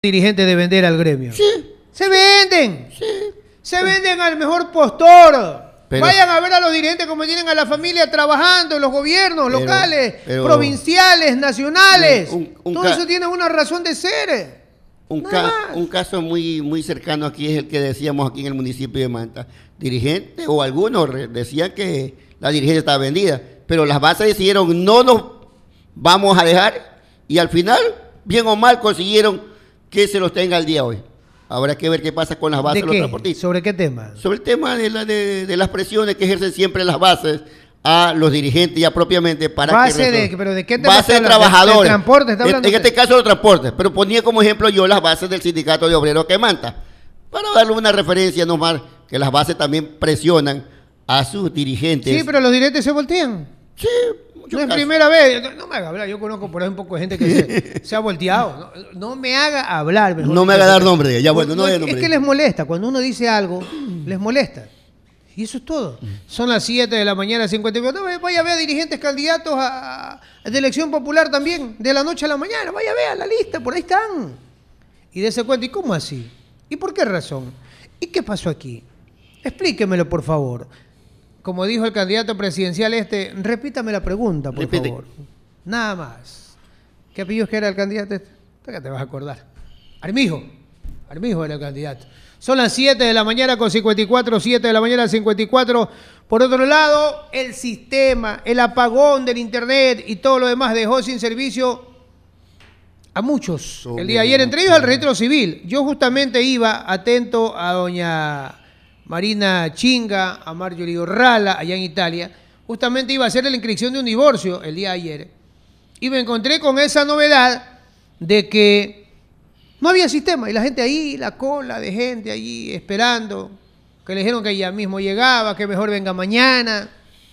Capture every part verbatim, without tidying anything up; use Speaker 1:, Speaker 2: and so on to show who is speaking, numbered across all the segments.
Speaker 1: dirigentes de vender al gremio.
Speaker 2: Sí.
Speaker 1: Se venden.
Speaker 2: Sí.
Speaker 1: Se venden al mejor postor.
Speaker 2: Pero,
Speaker 1: Vayan a ver a los dirigentes como tienen a la familia trabajando en los gobiernos
Speaker 2: pero,
Speaker 1: locales,
Speaker 2: pero,
Speaker 1: provinciales, nacionales.
Speaker 2: Un, un
Speaker 1: Todo eso tiene una razón de ser.
Speaker 2: Un, ca un caso muy, muy cercano aquí es el que decíamos aquí en el municipio de Manta. Dirigentes o algunos decían que la dirigencia estaba vendida, pero las bases decidieron no nos vamos a dejar y al final, bien o mal, consiguieron que se los tenga al día hoy. Habrá que ver qué pasa con las bases
Speaker 1: ¿De
Speaker 2: de los
Speaker 1: qué?
Speaker 2: transportistas.
Speaker 1: ¿Sobre qué tema?
Speaker 2: Sobre el tema de, la, de, de las presiones que ejercen siempre las bases a los dirigentes ya propiamente para
Speaker 1: base
Speaker 2: que...
Speaker 1: de, ¿Pero de qué tema?
Speaker 2: Base de
Speaker 1: ¿De,
Speaker 2: trabajadores.
Speaker 1: de transporte está hablando
Speaker 2: En, en este caso los transportes, pero ponía como ejemplo yo las bases del sindicato de obreros que Manta, para darle una referencia nomás, que las bases también presionan a sus dirigentes.
Speaker 1: Sí, pero los dirigentes se voltean.
Speaker 2: Sí,
Speaker 1: no es primera vez. No, no me haga hablar. Yo conozco por ahí un poco de gente que se, se ha volteado. No, no me haga hablar. Mejor
Speaker 2: no me haga dar nombre. Ya bueno, no, no
Speaker 1: es,
Speaker 2: nombre.
Speaker 1: Es que les molesta. Cuando uno dice algo, les molesta. Y eso es todo. Son las siete de la mañana, cincuenta y cuatro. No, vaya a ver a dirigentes candidatos a, a, de elección popular también, de la noche a la mañana. Vaya a ver a la lista, por ahí están. Y dése cuenta, ¿y cómo así? ¿Y por qué razón? ¿Y qué pasó aquí? Explíquemelo, por favor. Como dijo el candidato presidencial este, repítame la pregunta, por
Speaker 2: Repite.
Speaker 1: favor. Nada más. ¿Qué apellidos que era el candidato este? ¿Qué te vas a acordar? Armijo. Armijo era el candidato. Son las siete de la mañana con cincuenta y cuatro, siete de la mañana cincuenta y cuatro. Por otro lado, el sistema, el apagón del internet y todo lo demás dejó sin servicio a muchos el día de ayer, entre ellos al registro civil. Yo justamente iba atento a doña Marina Chinga, a Marjorie Orrala, allá en Italia. Justamente iba a hacer la inscripción de un divorcio el día de ayer. Y me encontré con esa novedad de que no había sistema. Y la gente ahí, la cola de gente allí esperando. Que le dijeron que ya mismo llegaba, que mejor venga mañana.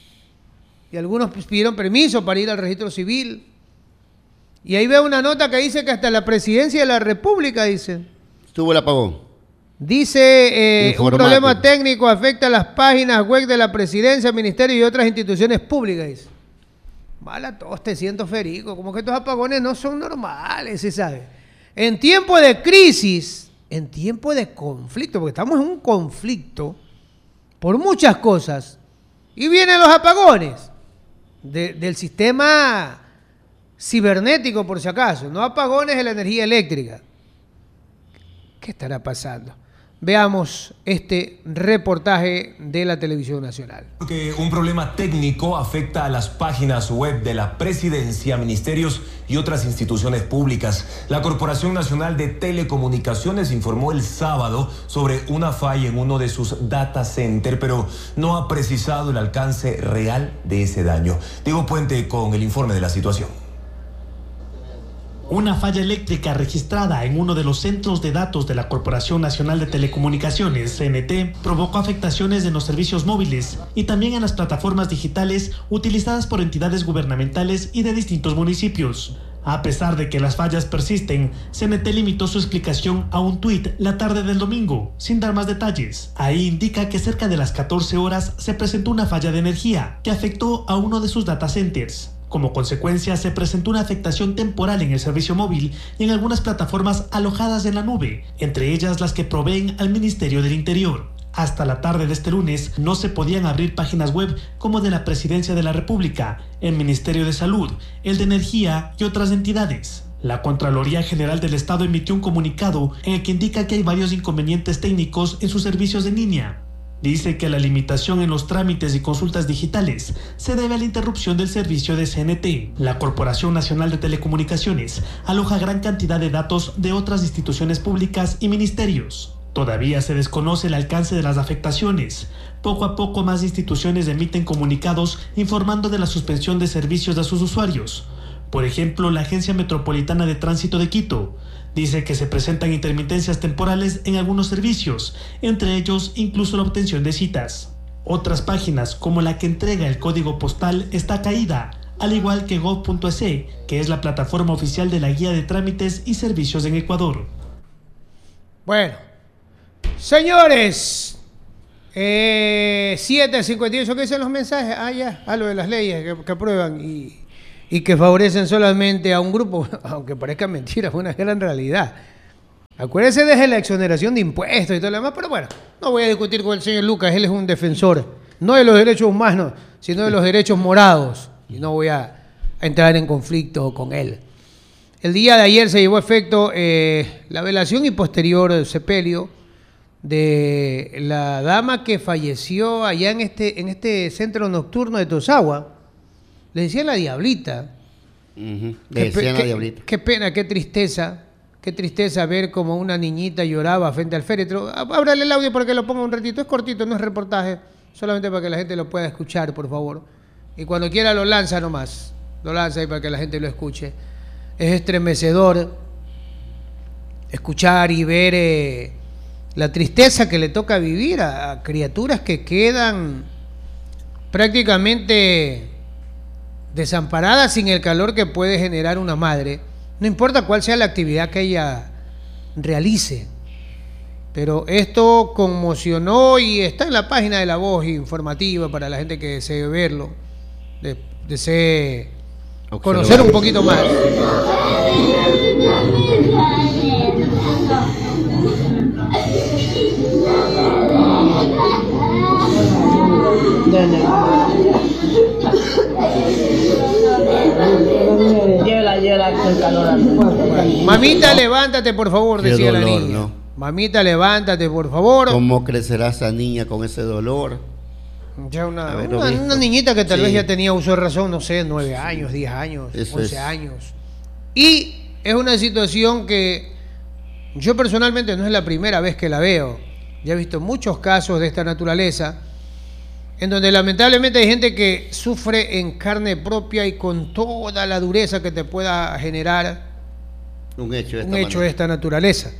Speaker 1: Y algunos pidieron permiso para ir al registro civil. Y ahí veo una nota que dice que hasta la presidencia de la República, dice.
Speaker 2: Estuvo el apagón.
Speaker 1: Dice, eh, un problema técnico afecta a las páginas web de la presidencia, ministerio y otras instituciones públicas. Dice. Mala tos, te siento ferico. Como que estos apagones no son normales, ¿se sabe? En tiempo de crisis, en tiempo de conflicto, porque estamos en un conflicto por muchas cosas, y vienen los apagones de, del sistema cibernético, por si acaso, no apagones de la energía eléctrica. ¿Qué estará pasando? Veamos este reportaje de la Televisión Nacional.
Speaker 3: Porque un problema técnico afecta a las páginas web de la presidencia, ministerios y otras instituciones públicas. La Corporación Nacional de Telecomunicaciones informó el sábado sobre una falla en uno de sus data centers, pero no ha precisado el alcance real de ese daño. Diego Puente con el informe de la situación.
Speaker 4: Una falla eléctrica registrada en uno de los centros de datos de la Corporación Nacional de Telecomunicaciones, C N T, provocó afectaciones en los servicios móviles y también en las plataformas digitales utilizadas por entidades gubernamentales y de distintos municipios. A pesar de que las fallas persisten, C N T limitó su explicación a un tuit la tarde del domingo, sin dar más detalles. Ahí indica que cerca de las catorce horas se presentó una falla de energía que afectó a uno de sus data centers. Como consecuencia, se presentó una afectación temporal en el servicio móvil y en algunas plataformas alojadas en la nube, entre ellas las que proveen al Ministerio del Interior. Hasta la tarde de este lunes no se podían abrir páginas web como de la Presidencia de la República, el Ministerio de Salud, el de Energía y otras entidades. La Contraloría General del Estado emitió un comunicado en el que indica que hay varios inconvenientes técnicos en sus servicios en línea. Dice que la limitación en los trámites y consultas digitales se debe a la interrupción del servicio de C N T. La Corporación Nacional de Telecomunicaciones aloja gran cantidad de datos de otras instituciones públicas y ministerios. Todavía se desconoce el alcance de las afectaciones. Poco a poco más instituciones emiten comunicados informando de la suspensión de servicios a sus usuarios. Por ejemplo, la Agencia Metropolitana de Tránsito de Quito dice que se presentan intermitencias temporales en algunos servicios, entre ellos incluso la obtención de citas. Otras páginas, como la que entrega el código postal, está caída, al igual que gov punto es, que es la plataforma oficial de la Guía de Trámites y Servicios en Ecuador.
Speaker 1: Bueno, señores, eh, siete cincuenta y ocho, ¿qué dicen los mensajes? Ah, ya, a lo de las leyes que, que aprueban y... y que favorecen solamente a un grupo, aunque parezca mentira, fue una gran realidad. Acuérdese de la exoneración de impuestos y todo lo demás, pero bueno, no voy a discutir con el señor Lucas, él es un defensor, no de los derechos humanos, sino de los derechos morados, y no voy a, a entrar en conflicto con él. El día de ayer se llevó a efecto eh, la velación y posterior sepelio de la dama que falleció allá en este, en este centro nocturno de Tosagua. Le decían la Diablita.
Speaker 2: Uh-huh. Le decían la Diablita.
Speaker 1: Qué pena, qué tristeza. Qué tristeza ver como una niñita lloraba frente al féretro. Ábrale el audio para que lo ponga un ratito. Es cortito, no es reportaje. Solamente para que la gente lo pueda escuchar, por favor. Y cuando quiera lo lanza nomás. Lo lanza ahí para que la gente lo escuche. Es estremecedor escuchar y ver eh, la tristeza que le toca vivir a, a criaturas que quedan prácticamente desamparadas sin el calor que puede generar una madre. No importa cuál sea la actividad que ella realice, pero esto conmocionó y está en la página de La Voz informativa para la gente que desee verlo, de, desee Observar. Conocer un poquito más. Mamita, levántate, por favor,
Speaker 2: Qué
Speaker 1: decía
Speaker 2: dolor,
Speaker 1: la niña.
Speaker 2: ¿no?
Speaker 1: Mamita, levántate, por favor.
Speaker 2: ¿Cómo crecerá esa niña con ese dolor?
Speaker 1: Ya una,
Speaker 2: ver,
Speaker 1: una, una niñita que tal
Speaker 2: sí.
Speaker 1: vez ya tenía uso de razón, no sé, nueve años, diez años,
Speaker 2: Eso
Speaker 1: once
Speaker 2: es.
Speaker 1: años. Y es una situación que yo personalmente no es la primera vez que la veo. Ya he visto muchos casos de esta naturaleza, en donde lamentablemente hay gente que sufre en carne propia y con toda la dureza que te pueda generar
Speaker 2: un hecho de esta,
Speaker 1: un hecho de esta naturaleza.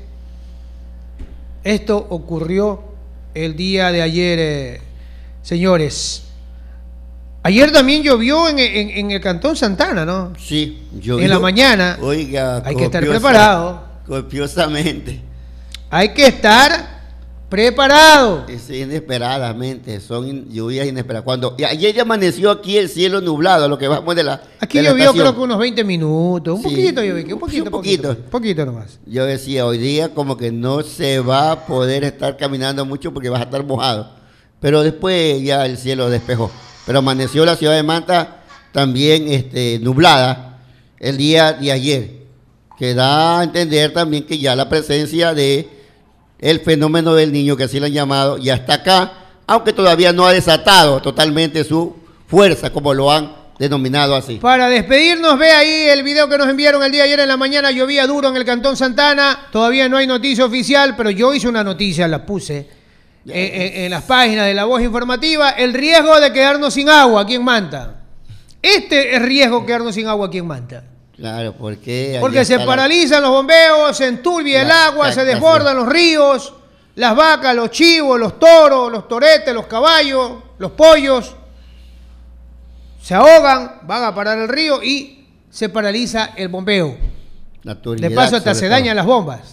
Speaker 1: Esto ocurrió el día de ayer, eh, señores. Ayer también llovió en, en, en el Cantón Santana, ¿no?
Speaker 2: Sí, llovió.
Speaker 1: En la mañana.
Speaker 2: Oiga,
Speaker 1: hay que estar preparado.
Speaker 2: Copiosamente.
Speaker 1: Hay que estar preparado.
Speaker 2: Es inesperadamente, son in, lluvias inesperadas. Cuando y ayer ya amaneció aquí el cielo nublado, a lo que vamos de la
Speaker 1: Aquí
Speaker 2: de la
Speaker 1: llovió
Speaker 2: estación.
Speaker 1: Creo que unos veinte minutos, un
Speaker 2: Sí.
Speaker 1: poquito llovió, un poquito,
Speaker 2: Sí, un poquito.
Speaker 1: poquito, poquito nomás.
Speaker 2: Yo decía, hoy día como que no se va a poder estar caminando mucho porque vas a estar mojado. Pero después ya el cielo despejó. Pero amaneció la ciudad de Manta también este, nublada el día de ayer, que da a entender también que ya la presencia de el fenómeno del niño, que así lo han llamado, ya está acá, aunque todavía no ha desatado totalmente su fuerza, como lo han denominado así.
Speaker 1: Para despedirnos, ve ahí el video que nos enviaron el día de ayer en la mañana. Llovía duro en el Cantón Santana. Todavía no hay noticia oficial, pero yo hice una noticia, la puse en, en, en las páginas de La Voz Informativa. El riesgo de quedarnos sin agua aquí en Manta. Este es riesgo de quedarnos sin agua aquí en Manta.
Speaker 2: Claro, porque...
Speaker 1: Porque se paralizan los bombeos, se enturbia el agua, se desbordan los ríos, las vacas, los chivos, los toros, los toretes, los caballos, los pollos, se ahogan, van a parar el río y se paraliza el bombeo. De paso hasta se dañan las bombas.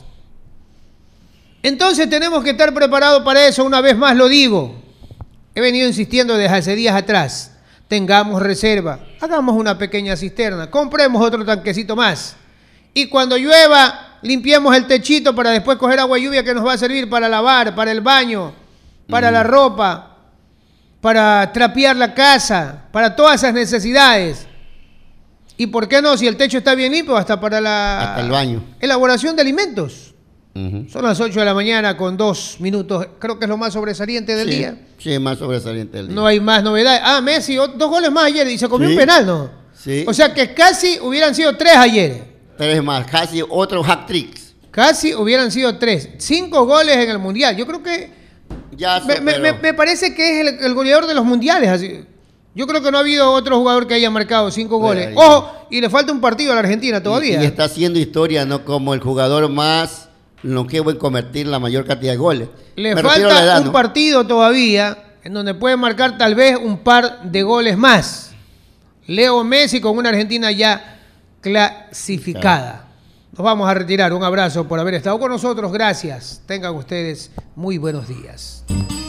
Speaker 1: Entonces tenemos que estar preparados para eso, una vez más lo digo. He venido insistiendo desde hace días atrás. Tengamos reserva, hagamos una pequeña cisterna, compremos otro tanquecito más y cuando llueva limpiemos el techito para después coger agua lluvia que nos va a servir para lavar, para el baño, para mm. la ropa, para trapear la casa, para todas esas necesidades. Y por qué no, si el techo está bien limpio, hasta para la
Speaker 2: hasta el baño.
Speaker 1: Elaboración de alimentos.
Speaker 2: Uh-huh.
Speaker 1: Son las ocho de la mañana con dos minutos. Creo que es lo más sobresaliente del
Speaker 2: sí,
Speaker 1: día.
Speaker 2: Sí, más sobresaliente del día.
Speaker 1: No hay más novedades. Ah, Messi, dos goles más ayer y se comió sí, un penal, ¿no?
Speaker 2: Sí.
Speaker 1: O sea que casi hubieran sido tres ayer.
Speaker 2: Tres más, casi otro hat-tricks.
Speaker 1: Casi hubieran sido tres. Cinco goles en el Mundial. Yo creo que...
Speaker 2: Ya
Speaker 1: me, me, me, me parece que es el, el goleador de los mundiales. Así. Yo creo que no ha habido otro jugador que haya marcado cinco goles. Ahí, Ojo, y le falta un partido a la Argentina todavía.
Speaker 2: Y, y está haciendo historia, ¿no? Como el jugador más... longevo en convertir la mayor cantidad de goles.
Speaker 1: Le Me falta edad, un ¿no? partido todavía en donde puede marcar tal vez un par de goles más. Leo Messi con una Argentina ya clasificada. Nos vamos a retirar. Un abrazo por haber estado con nosotros. Gracias. Tengan ustedes muy buenos días.